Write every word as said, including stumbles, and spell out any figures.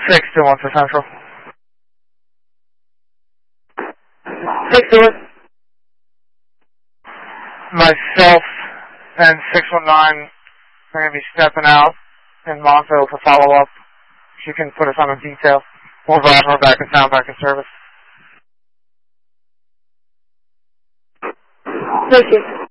six two one for Central. six two one. Myself and six one nine are going to be stepping out in Montville for follow-up. If you can put us on a detail. We'll drive her back in town, back in service. Thank you.